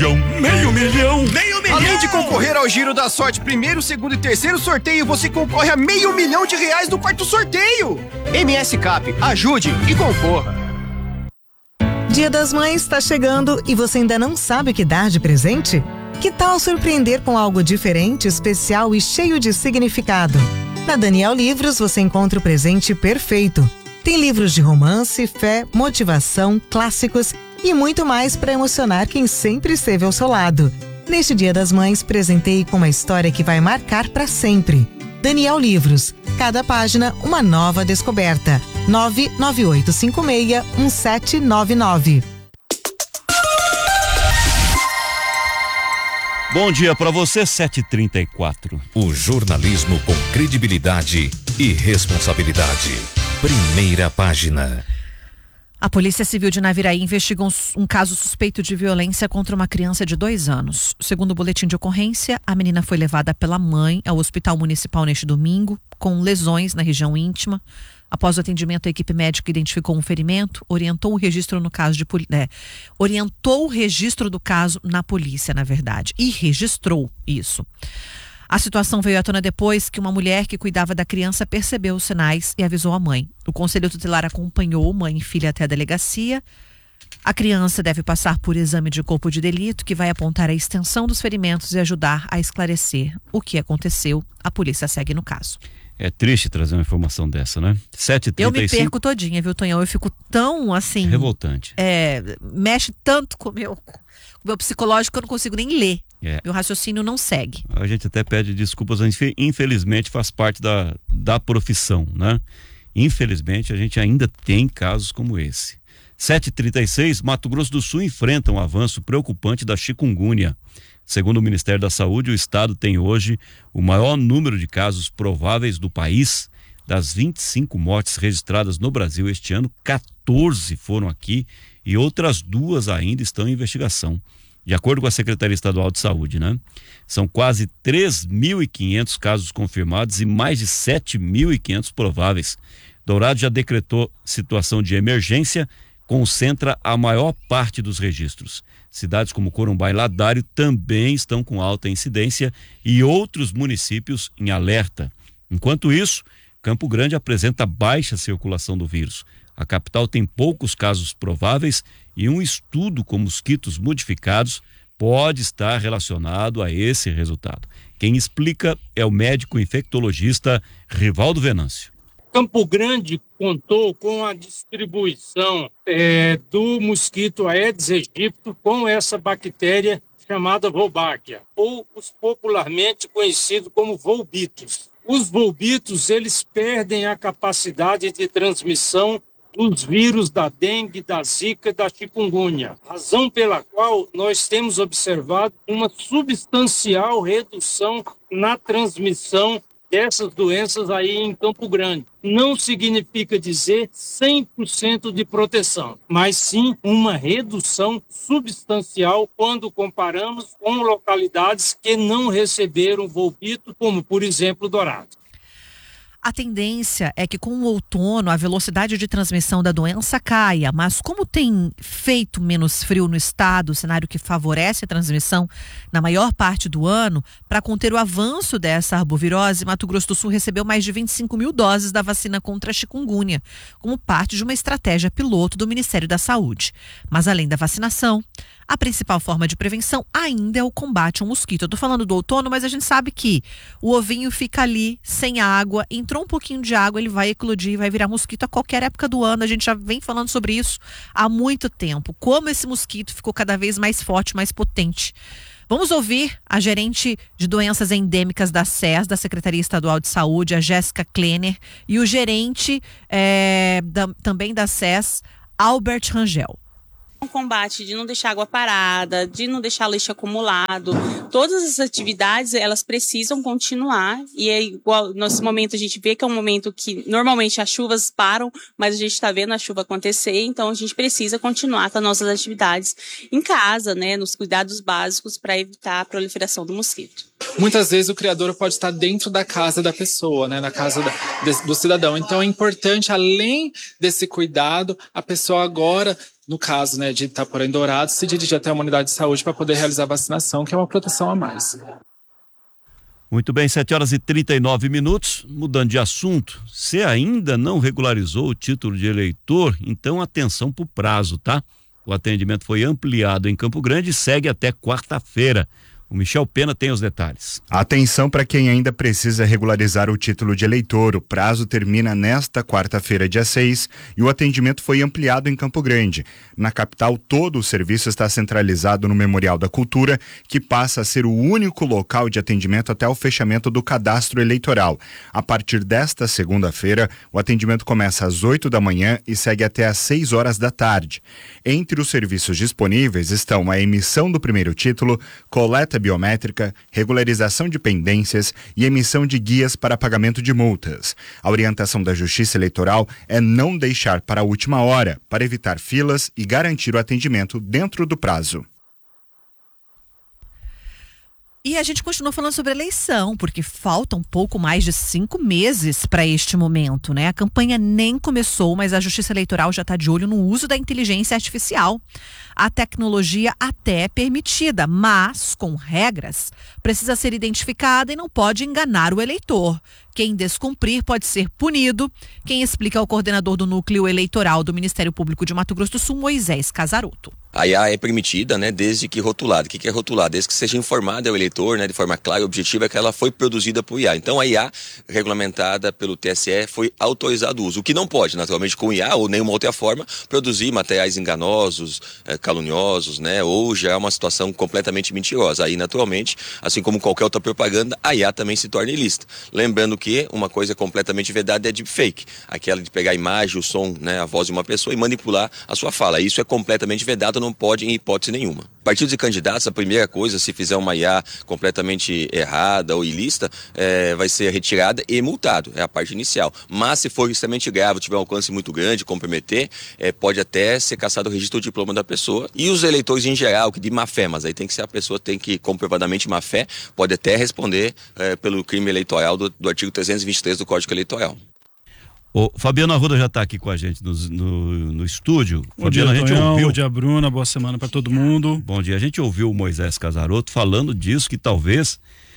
milhão. Meio milhão. Meio milhão. Além de concorrer ao Giro da Sorte, primeiro, segundo e terceiro sorteio, você concorre a R$500 mil no quarto sorteio. MS Cap, ajude e concorra. Dia das Mães está chegando e você ainda não sabe o que dar de presente? Que tal surpreender com algo diferente, especial e cheio de significado? Na Daniel Livros você encontra o presente perfeito. Tem livros de romance, fé, motivação, clássicos e muito mais para emocionar quem sempre esteve ao seu lado. Neste Dia das Mães, presenteie com uma história que vai marcar para sempre. Daniel Livros. Cada página, uma nova descoberta. 998561799. Bom dia para você, 7h34. O jornalismo com credibilidade e responsabilidade. Primeira página. A Polícia Civil de Naviraí investiga um caso suspeito de violência contra uma criança de 2 anos. Segundo o boletim de ocorrência, a menina foi levada pela mãe ao hospital municipal neste domingo, com lesões na região íntima. Após o atendimento, a equipe médica identificou um ferimento, orientou o registro do caso na polícia, na verdade, e registrou isso. A situação veio à tona depois que uma mulher que cuidava da criança percebeu os sinais e avisou a mãe. O Conselho Tutelar acompanhou mãe e filha até a delegacia. A criança deve passar por exame de corpo de delito, que vai apontar a extensão dos ferimentos e ajudar a esclarecer o que aconteceu. A polícia segue no caso. É triste trazer uma informação dessa, né? 7h35. Eu me perco todinha, viu, Tonhão? Eu fico tão, assim... revoltante. Mexe tanto com o meu psicológico que eu não consigo nem ler. Meu raciocínio não segue. A gente até pede desculpas, infelizmente faz parte da profissão, né? Infelizmente a gente ainda tem casos como esse. 7h36, Mato Grosso do Sul enfrenta um avanço preocupante da chikungunya. Segundo o Ministério da Saúde, o estado tem hoje o maior número de casos prováveis do país. Das 25 mortes registradas no Brasil este ano, 14 foram aqui e outras 2 ainda estão em investigação. De acordo com a Secretaria Estadual de Saúde, né? São quase 3.500 casos confirmados e mais de 7.500 prováveis. Dourado já decretou situação de emergência, concentra a maior parte dos registros. Cidades como Corumbá e Ladário também estão com alta incidência e outros municípios em alerta. Enquanto isso, Campo Grande apresenta baixa circulação do vírus. A capital tem poucos casos prováveis e um estudo com mosquitos modificados pode estar relacionado a esse resultado. Quem explica é o médico infectologista Rivaldo Venâncio. Campo Grande contou com a distribuição do mosquito Aedes aegypti com essa bactéria chamada Wolbachia, ou os popularmente conhecidos como volbitos. Os volbitos, eles perdem a capacidade de transmissão dos vírus da dengue, da zika e da chikungunya, razão pela qual nós temos observado uma substancial redução na transmissão dessas doenças aí em Campo Grande. Não significa dizer 100% de proteção, mas sim uma redução substancial quando comparamos com localidades que não receberam volbito, como por exemplo Dourado. A tendência é que com o outono a velocidade de transmissão da doença caia, mas como tem feito menos frio no estado, cenário que favorece a transmissão na maior parte do ano, para conter o avanço dessa arbovirose, Mato Grosso do Sul recebeu mais de 25 mil doses da vacina contra a chikungunya, como parte de uma estratégia piloto do Ministério da Saúde. Mas além da vacinação, a principal forma de prevenção ainda é o combate ao mosquito. Eu tô falando do outono, mas a gente sabe que o ovinho fica ali sem água, entrou um pouquinho de água, ele vai eclodir, vai virar mosquito a qualquer época do ano. A gente já vem falando sobre isso há muito tempo. Como esse mosquito ficou cada vez mais forte, mais potente. Vamos ouvir a gerente de doenças endêmicas da SES, da Secretaria Estadual de Saúde, a Jéssica Klenner, e o gerente também da SES, Albert Rangel. Um combate de não deixar água parada, de não deixar lixo acumulado. Todas as atividades, elas precisam continuar. E é igual, nesse momento a gente vê que é um momento que normalmente as chuvas param, mas a gente está vendo a chuva acontecer, então a gente precisa continuar com as nossas atividades em casa, né, nos cuidados básicos para evitar a proliferação do mosquito. Muitas vezes o criador pode estar dentro da casa da pessoa, né, na casa do cidadão. Então é importante, além desse cuidado, a pessoa agora no caso, né, de Itaporã e Dourados, se dirigir até a unidade de saúde para poder realizar a vacinação, que é uma proteção a mais. Muito bem, 7h39. Mudando de assunto, se ainda não regularizou o título de eleitor, então atenção para o prazo, tá? O atendimento foi ampliado em Campo Grande e segue até quarta-feira. O Michel Pena tem os detalhes. Atenção para quem ainda precisa regularizar o título de eleitor. O prazo termina nesta quarta-feira, dia 6, e o atendimento foi ampliado em Campo Grande. Na capital, todo o serviço está centralizado no Memorial da Cultura, que passa a ser o único local de atendimento até o fechamento do cadastro eleitoral. A partir desta segunda-feira, o atendimento começa às 8 da manhã e segue até às 6 horas da tarde. Entre os serviços disponíveis estão a emissão do primeiro título, coleta biométrica, regularização de pendências e emissão de guias para pagamento de multas. A orientação da Justiça Eleitoral é não deixar para a última hora, para evitar filas e garantir o atendimento dentro do prazo. E a gente continua falando sobre eleição, porque falta um pouco mais de 5 meses para este momento, né? A campanha nem começou, mas a Justiça Eleitoral já está de olho no uso da inteligência artificial. A tecnologia até é permitida, mas com regras. Precisa ser identificada e não pode enganar o eleitor. Quem descumprir pode ser punido. Quem explica é o coordenador do Núcleo Eleitoral do Ministério Público de Mato Grosso do Sul, Moisés Casaroto. A IA é permitida, né, desde que rotulada. O que é rotulada? Desde que seja informado ao eleitor, né, de forma clara e objetiva, que ela foi produzida por IA. Então a IA, regulamentada pelo TSE, foi autorizado o uso. O que não pode, naturalmente, com IA ou nenhuma outra forma, produzir materiais enganosos, caluniosos, né, ou já é uma situação completamente mentirosa. Aí, naturalmente, assim como qualquer outra propaganda, a IA também se torna ilícita. Lembrando que uma coisa completamente vedada é deepfake. Aquela de pegar a imagem, o som, né, a voz de uma pessoa e manipular a sua fala. Isso é completamente vedado, não pode em hipótese nenhuma. Partidos e candidatos, a primeira coisa, se fizer uma IA completamente errada ou ilícita, vai ser retirada e multado, é a parte inicial. Mas se for extremamente grave, tiver um alcance muito grande, comprometer, pode até ser cassado o registro do diploma da pessoa. E os eleitores em geral, que de má fé, mas aí tem que ser a pessoa tem que comprovadamente má fé, pode até responder pelo crime eleitoral do artigo 323 do Código Eleitoral. O Fabiano Arruda já está aqui com a gente no estúdio. Bom dia, a gente ouviu. Bom dia, Bruna. Boa semana para todo mundo. Bom dia. A gente ouviu o Moisés Casaroto falando disso, que talvez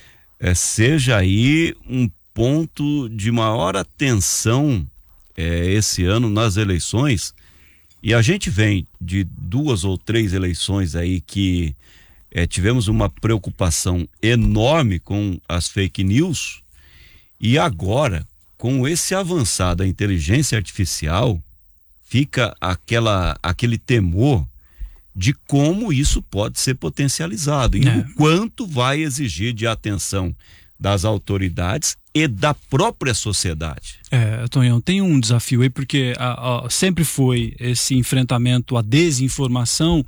seja aí um ponto de maior atenção esse ano nas eleições. E a gente vem de 2 ou 3 eleições aí que tivemos uma preocupação enorme com as fake news. E agora, com esse avançar da inteligência artificial, fica aquele temor de como isso pode ser potencializado e o quanto vai exigir de atenção das autoridades e da própria sociedade. Tonhão, tem um desafio aí, porque sempre foi esse enfrentamento à desinformação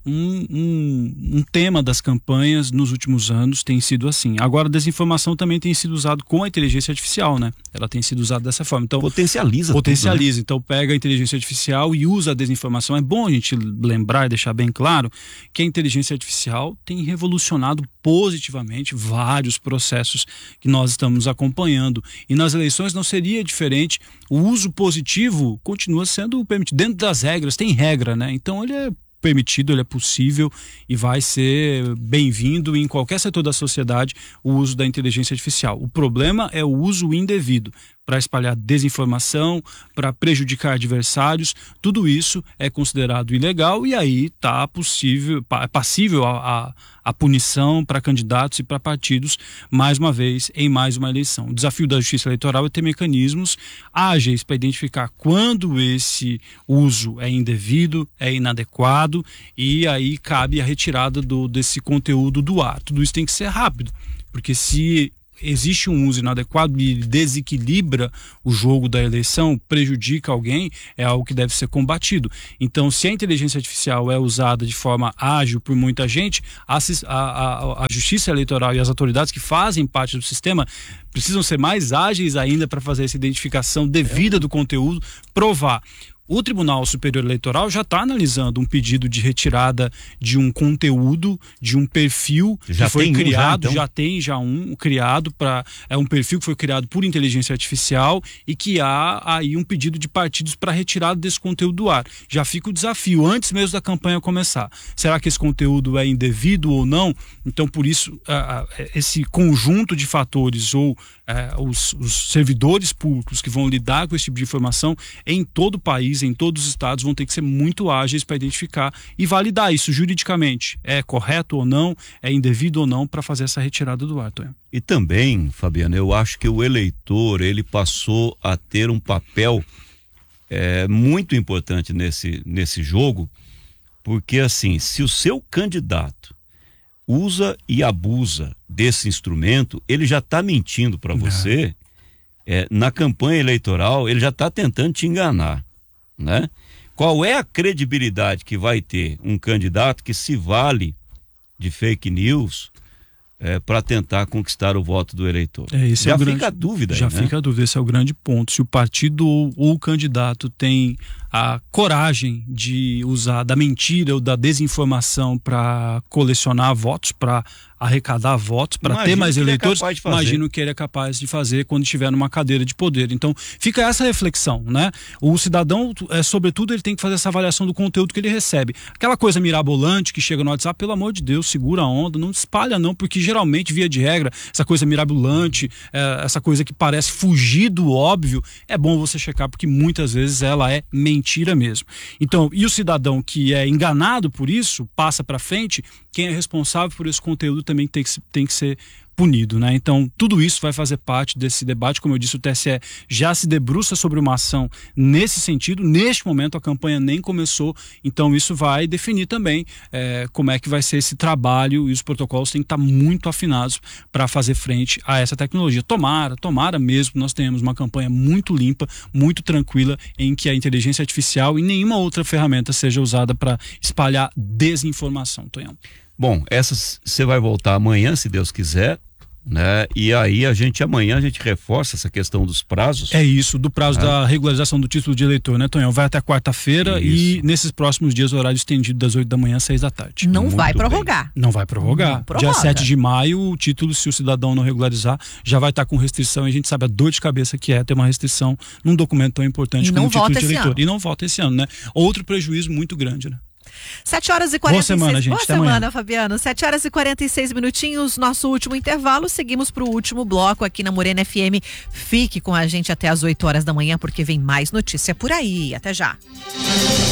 um tema das campanhas nos últimos anos, tem sido assim. Agora a desinformação também tem sido usado com a inteligência artificial, né? Ela tem sido usada dessa forma. Então, potencializa tudo, né? Então pega a inteligência artificial e usa a desinformação. É bom a gente lembrar e deixar bem claro que a inteligência artificial tem revolucionado positivamente vários processos que nós estamos acompanhando. E nas eleições não seria diferente. O uso positivo continua sendo permitido dentro das regras, tem regra, né? Então ele é permitido, ele é possível e vai ser bem-vindo em qualquer setor da sociedade o uso da inteligência artificial. O problema é o uso indevido para espalhar desinformação, para prejudicar adversários. Tudo isso é considerado ilegal e aí é passível a punição para candidatos e para partidos, mais uma vez, em mais uma eleição. O desafio da Justiça Eleitoral é ter mecanismos ágeis para identificar quando esse uso é indevido, é inadequado, e aí cabe a retirada desse conteúdo do ar. Tudo isso tem que ser rápido, porque se existe um uso inadequado e desequilibra o jogo da eleição, prejudica alguém, é algo que deve ser combatido. Então, se a inteligência artificial é usada de forma ágil por muita gente, a Justiça Eleitoral e as autoridades que fazem parte do sistema precisam ser mais ágeis ainda para fazer essa identificação devida do conteúdo, provar O Tribunal Superior Eleitoral já está analisando um pedido de retirada de um conteúdo, de um perfil já que foi criado, então? já tem um criado é um perfil que foi criado por inteligência artificial e que há aí um pedido de partidos para retirada desse conteúdo do ar. Já fica o desafio, antes mesmo da campanha começar. Será que esse conteúdo é indevido ou não? Então, por isso, esse conjunto de fatores ou os servidores públicos que vão lidar com esse tipo de informação em todo o país, em todos os estados, vão ter que ser muito ágeis para identificar e validar isso juridicamente. É correto ou não, é indevido ou não, para fazer essa retirada do ar, Tonho. E também, Fabiana, eu acho que o eleitor, ele passou a ter um papel muito importante nesse jogo, porque assim, se o seu candidato usa e abusa desse instrumento, ele já está mentindo para você, na campanha eleitoral, ele já está tentando te enganar, né? Qual é a credibilidade que vai ter um candidato que se vale de fake news para tentar conquistar o voto do eleitor? Já fica a dúvida. Já fica a dúvida, esse é o grande ponto. Se o partido ou o candidato tem a coragem de usar da mentira ou da desinformação para colecionar votos, para arrecadar votos, para ter mais eleitores, imagino que ele é capaz de fazer quando estiver numa cadeira de poder. Então, fica essa reflexão, né? O cidadão, sobretudo, ele tem que fazer essa avaliação do conteúdo que ele recebe. Aquela coisa mirabolante que chega no WhatsApp, pelo amor de Deus, segura a onda, não espalha não, porque geralmente, via de regra, essa coisa mirabolante, essa coisa que parece fugir do óbvio, é bom você checar, porque muitas vezes ela é mentira mesmo. Então, e o cidadão que é enganado por isso, passa para frente, quem é responsável por esse conteúdo também tem que ser punido, né? Então, tudo isso vai fazer parte desse debate. Como eu disse, o TSE já se debruça sobre uma ação nesse sentido. Neste momento, a campanha nem começou, então isso vai definir também como é que vai ser esse trabalho, e os protocolos têm que estar muito afinados para fazer frente a essa tecnologia. Tomara mesmo, nós tenhamos uma campanha muito limpa, muito tranquila, em que a inteligência artificial e nenhuma outra ferramenta seja usada para espalhar desinformação, Tonhão. Bom, você vai voltar amanhã, se Deus quiser, né? E aí amanhã a gente reforça essa questão dos prazos. É isso, do prazo da regularização do título de eleitor, né, Tonhão? Vai até quarta-feira e nesses próximos dias o horário estendido das 8 da manhã às 6 da tarde. Não vai prorrogar. Não vai prorrogar. Dia 7 de maio, o título, se o cidadão não regularizar, já vai estar com restrição, e a gente sabe a dor de cabeça que é ter uma restrição num documento tão importante como o título de eleitor. E não vota esse ano, né? Outro prejuízo muito grande, né? 7h46. Boa semana, gente. Boa semana, Fabiano. 7h46, nosso último intervalo. Seguimos para o último bloco aqui na Morena FM. Fique com a gente até as 8 horas da manhã, porque vem mais notícia por aí. Até já.